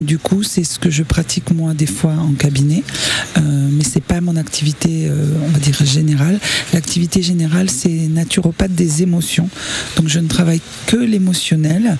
Du coup, c'est ce que je pratique moi des fois en cabinet, mais c'est pas mon activité, on va dire générale. L'activité générale, c'est naturopathe des émotions. Donc, je ne travaille que l'émotionnel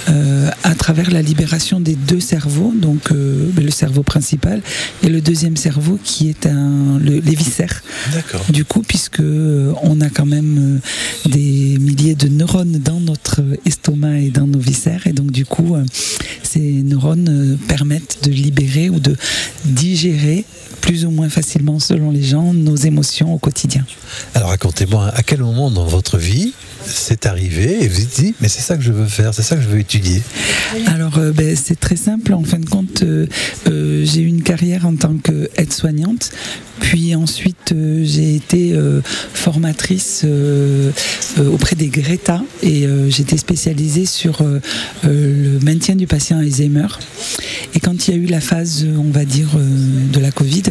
à travers la libération des deux cerveaux, donc le cerveau principal et le deuxième cerveau qui est les viscères. D'accord. Du coup, puisque on a quand même des milliers de neurones dans notre estomac et dans nos viscères, et donc du coup, ces neurones permettent de libérer ou de digérer plus ou moins facilement selon les gens nos émotions au quotidien. Alors racontez-moi, à quel moment dans votre vie c'est arrivé et vous vous êtes dit mais c'est ça que je veux faire, c'est ça que je veux étudier? Alors c'est très simple, en fin de compte j'ai eu une carrière en tant qu'aide-soignante, puis ensuite j'ai été formatrice auprès des Greta et j'étais spécialisée sur le maintien du patient Alzheimer. Et quand il y a eu la phase, on va dire, de la Covid,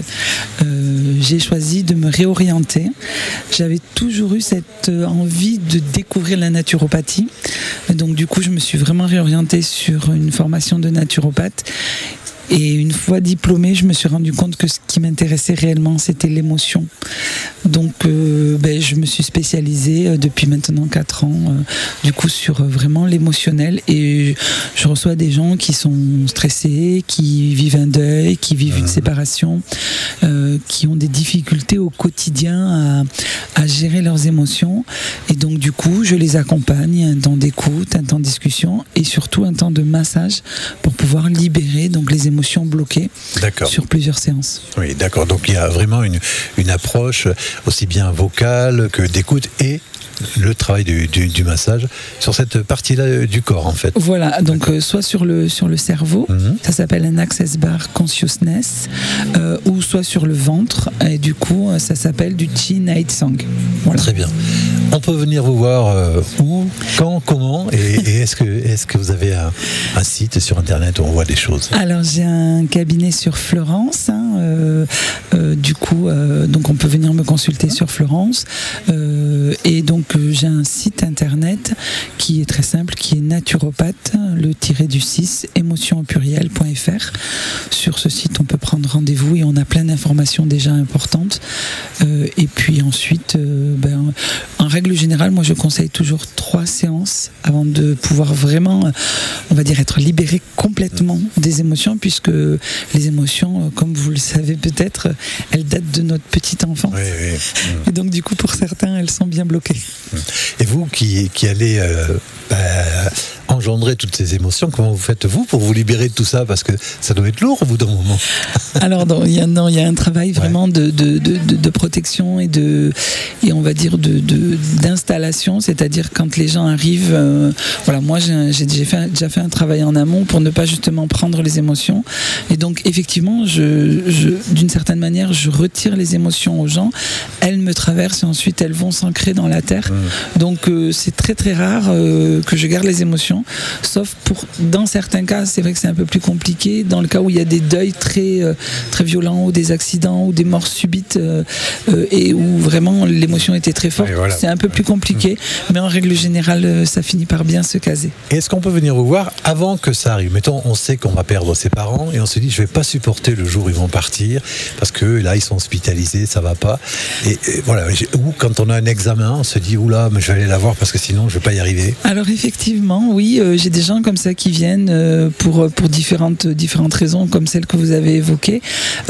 j'ai choisi de me réorienter. J'avais toujours eu cette envie de découvrir la naturopathie. Donc du coup, je me suis vraiment réorientée sur une formation de naturopathe. Et une fois diplômée, je me suis rendu compte que ce qui m'intéressait réellement, c'était l'émotion. Donc, je me suis spécialisée depuis maintenant 4 ans, du coup, sur vraiment l'émotionnel. Et je reçois des gens qui sont stressés, qui vivent un deuil, qui vivent une séparation, qui ont des difficultés au quotidien à gérer leurs émotions. Et donc, du coup, je les accompagne, un temps d'écoute, un temps de discussion et surtout un temps de massage pour pouvoir libérer donc les émotions bloquées sur plusieurs séances. Oui, d'accord. Donc il y a vraiment une approche aussi bien vocale que d'écoute et le travail du massage sur cette partie-là du corps en fait. Voilà, donc soit sur le cerveau, ça s'appelle un Access Bar Consciousness, ou soit sur le ventre, et du coup ça s'appelle du Chi Night Song. Voilà. Très bien. On peut venir vous voir où, quand, comment, et est-ce que vous avez un site sur internet où on voit des choses? Alors j'ai un cabinet sur Florence, du coup donc on peut venir me consulter sur Florence, et donc j'ai un site internet qui est très simple, qui est naturopathe, le _6 émotions.fr. Sur ce site on peut prendre rendez-vous et on a plein d'informations déjà importantes, et puis ensuite en règle générale, moi je conseille toujours 3 séances avant de pouvoir vraiment, on va dire, être libéré complètement des émotions, puisque les émotions, comme vous le savez peut-être, elles datent de notre petite enfance. Oui. Et donc du coup, pour certains, elles sont bien bloquées. Et vous qui allez engendrer toutes ces émotions, comment vous faites vous pour vous libérer de tout ça? Parce que ça doit être lourd au bout d'un moment. Alors il y a un travail vraiment de protection et on va dire d'installation, c'est-à-dire quand les gens arrivent, moi j'ai déjà fait un travail en amont pour ne pas justement prendre les émotions, et donc effectivement d'une certaine manière je retire les émotions aux gens, elles me traversent et ensuite elles vont s'ancrer dans la terre. Donc c'est très très rare que je garde les émotions, sauf dans certains cas, c'est vrai que c'est un peu plus compliqué, dans le cas où il y a des deuils très très violents ou des accidents ou des morts subites, et où vraiment l'émotion était très forte. Voilà. C'est un peu plus compliqué, mais en règle générale ça finit par bien se caser. Et est-ce qu'on peut venir vous voir avant que ça arrive? Mettons, on sait qu'on va perdre ses parents et on se dit je vais pas supporter le jour où ils vont partir parce que là ils sont hospitalisés, ça va pas, et voilà. Ou quand on a un examen, on se dit oula, mais je vais aller la voir parce que sinon je vais pas y arriver. Alors effectivement, oui, j'ai des gens comme ça qui viennent pour différentes raisons comme celles que vous avez évoquées,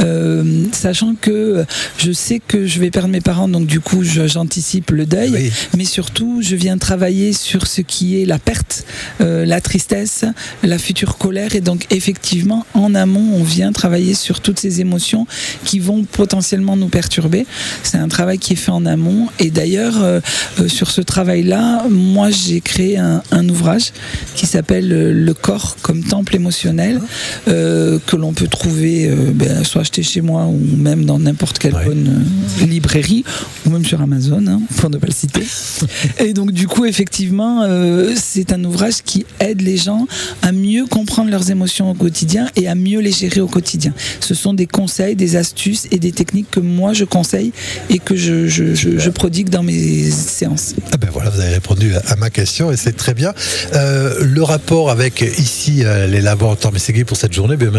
sachant que je sais que je vais perdre mes parents, donc du coup j'anticipe le deuil, mais surtout je viens travailler sur ce qui est la perte, la tristesse, la future colère, et donc effectivement en amont on vient travailler sur toutes ces émotions qui vont potentiellement nous perturber. C'est un travail qui est fait en amont, et d'ailleurs sur ce travail-là, moi j'ai créé un ouvrage qui s'appelle Le corps comme temple émotionnel, que l'on peut trouver soit acheté chez moi ou même dans n'importe quelle bonne librairie, ou même sur Amazon, pour ne pas le citer. Et donc du coup effectivement c'est un ouvrage qui aide les gens à mieux comprendre leurs émotions au quotidien et à mieux les gérer au quotidien. Ce sont des conseils, des astuces et des techniques que moi je conseille et que je prodigue dans mes séances. Ah ben voilà, vous avez répondu à ma question et c'est très bien. le rapport avec ici les laboratoires Mességuier pour cette journée,